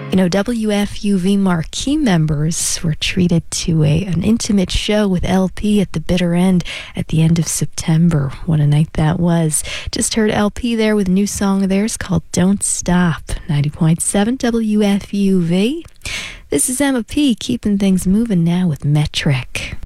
You know, WFUV marquee members were treated to an intimate show with LP at the bitter end at the end of September. What a night that was. Just heard LP there with a new song of theirs called Don't Stop. 90.7 WFUV. This is Emma P, keeping things moving now with Metric.